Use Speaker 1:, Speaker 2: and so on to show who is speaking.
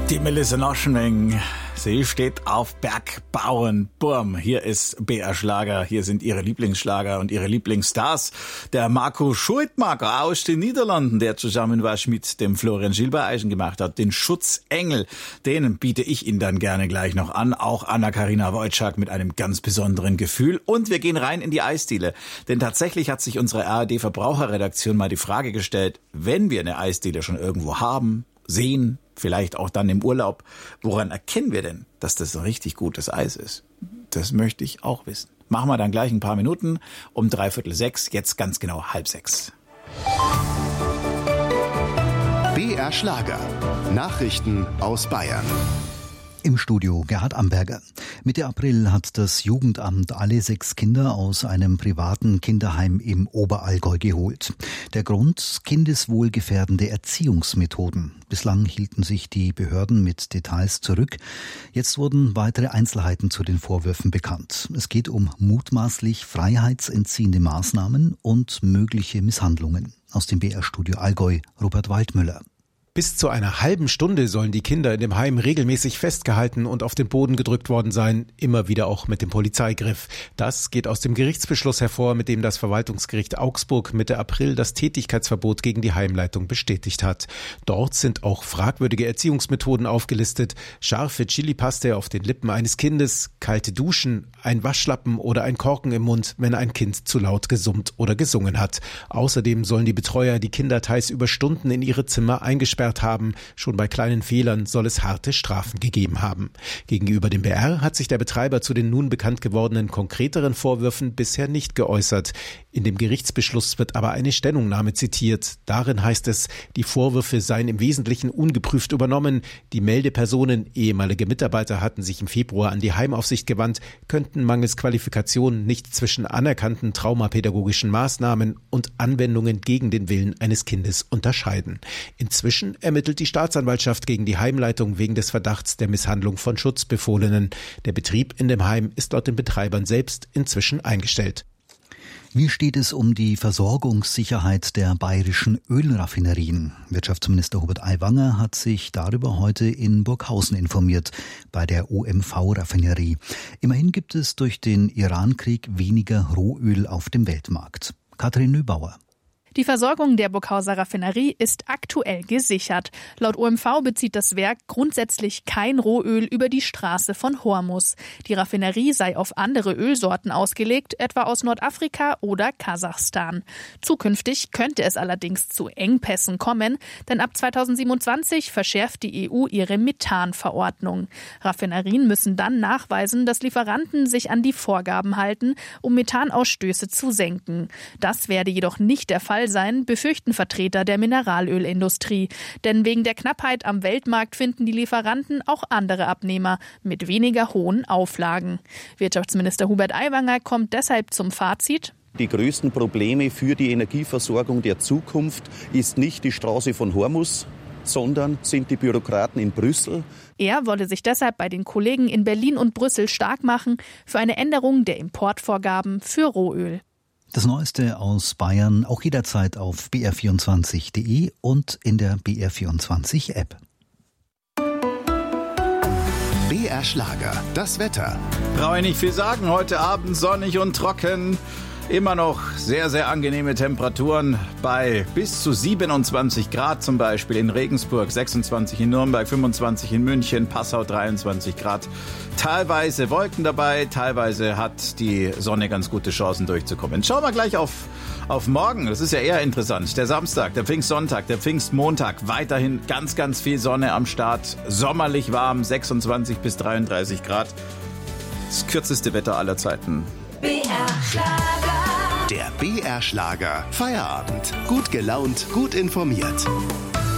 Speaker 1: Die Melissa Noschenweng, sie steht auf Bergbauern. Burm, hier ist BR Schlager, hier sind ihre Lieblingsschlager und ihre Lieblingsstars. Der Marco Schuitmacher aus den Niederlanden, der zusammen was mit dem Florian Silbereisen gemacht hat, den Schutzengel, den biete ich Ihnen dann gerne gleich noch an. Auch Anna-Karina Wojcik mit einem ganz besonderen Gefühl. Und wir gehen rein in die Eisdiele. Denn tatsächlich hat sich unsere ARD-Verbraucherredaktion mal die Frage gestellt, wenn wir eine Eisdiele schon irgendwo haben, sehen, vielleicht auch dann im Urlaub, woran erkennen wir denn, dass das ein richtig gutes Eis ist? Das möchte ich auch wissen. Machen wir dann gleich ein paar Minuten um 5:45, jetzt ganz genau 5:30.
Speaker 2: BR Schlager. Nachrichten aus Bayern.
Speaker 3: Im Studio Gerhard Amberger. Mitte April hat das Jugendamt alle 6 Kinder aus einem privaten Kinderheim im Oberallgäu geholt. Der Grund: kindeswohlgefährdende Erziehungsmethoden. Bislang hielten sich die Behörden mit Details zurück. Jetzt wurden weitere Einzelheiten zu den Vorwürfen bekannt. Es geht um mutmaßlich freiheitsentziehende Maßnahmen und mögliche Misshandlungen. Aus dem BR-Studio Allgäu, Robert Waldmüller.
Speaker 4: Bis zu einer halben Stunde sollen die Kinder in dem Heim regelmäßig festgehalten und auf den Boden gedrückt worden sein, immer wieder auch mit dem Polizeigriff. Das geht aus dem Gerichtsbeschluss hervor, mit dem das Verwaltungsgericht Augsburg Mitte April das Tätigkeitsverbot gegen die Heimleitung bestätigt hat. Dort sind auch fragwürdige Erziehungsmethoden aufgelistet: scharfe Chilipaste auf den Lippen eines Kindes, kalte Duschen, ein Waschlappen oder ein Korken im Mund, wenn ein Kind zu laut gesummt oder gesungen hat. Außerdem sollen die Betreuer die Kinder teils über Stunden in ihre Zimmer eingesperrt haben. Schon bei kleinen Fehlern soll es harte Strafen gegeben haben. Gegenüber dem BR hat sich der Betreiber zu den nun bekannt gewordenen konkreteren Vorwürfen bisher nicht geäußert. In dem Gerichtsbeschluss wird aber eine Stellungnahme zitiert. Darin heißt es, die Vorwürfe seien im Wesentlichen ungeprüft übernommen. Die Meldepersonen, ehemalige Mitarbeiter, hatten sich im Februar an die Heimaufsicht gewandt, könnten mangels Qualifikation nicht zwischen anerkannten traumapädagogischen Maßnahmen und Anwendungen gegen den Willen eines Kindes unterscheiden. Inzwischen ermittelt die Staatsanwaltschaft gegen die Heimleitung wegen des Verdachts der Misshandlung von Schutzbefohlenen. Der Betrieb in dem Heim ist laut den Betreibern selbst inzwischen eingestellt.
Speaker 3: Wie steht es um die Versorgungssicherheit der bayerischen Ölraffinerien? Wirtschaftsminister Hubert Aiwanger hat sich darüber heute in Burghausen informiert, bei der OMV-Raffinerie. Immerhin gibt es durch den Irankrieg weniger Rohöl auf dem Weltmarkt. Katrin Nöbauer.
Speaker 5: Die Versorgung der Burghauser Raffinerie ist aktuell gesichert. Laut OMV bezieht das Werk grundsätzlich kein Rohöl über die Straße von Hormuz. Die Raffinerie sei auf andere Ölsorten ausgelegt, etwa aus Nordafrika oder Kasachstan. Zukünftig könnte es allerdings zu Engpässen kommen, denn ab 2027 verschärft die EU ihre Methanverordnung. Raffinerien müssen dann nachweisen, dass Lieferanten sich an die Vorgaben halten, um Methanausstöße zu senken. Das werde jedoch nicht der Fall sein, befürchten Vertreter der Mineralölindustrie. Denn wegen der Knappheit am Weltmarkt finden die Lieferanten auch andere Abnehmer mit weniger hohen Auflagen. Wirtschaftsminister Hubert Aiwanger kommt deshalb zum Fazit:
Speaker 6: Die größten Probleme für die Energieversorgung der Zukunft ist nicht die Straße von Hormuz, sondern sind die Bürokraten in Brüssel.
Speaker 5: Er wolle sich deshalb bei den Kollegen in Berlin und Brüssel stark machen für eine Änderung der Importvorgaben für Rohöl.
Speaker 3: Das Neueste aus Bayern auch jederzeit auf br24.de und in der BR24-App.
Speaker 2: BR Schlager, das Wetter.
Speaker 1: Brauche ich nicht viel sagen, heute Abend sonnig und trocken. Immer noch sehr, sehr angenehme Temperaturen bei bis zu 27 Grad, zum Beispiel in Regensburg, 26 in Nürnberg, 25 in München, Passau 23 Grad. Teilweise Wolken dabei, teilweise hat die Sonne ganz gute Chancen durchzukommen. Schauen wir gleich auf morgen, das ist ja eher interessant. Der Samstag, der Pfingstsonntag, der Pfingstmontag, weiterhin ganz, ganz viel Sonne am Start. Sommerlich warm, 26 bis 33 Grad. Das kürzeste Wetter aller Zeiten.
Speaker 2: BR Schlager. Der BR Schlager Feierabend. Gut gelaunt, gut informiert.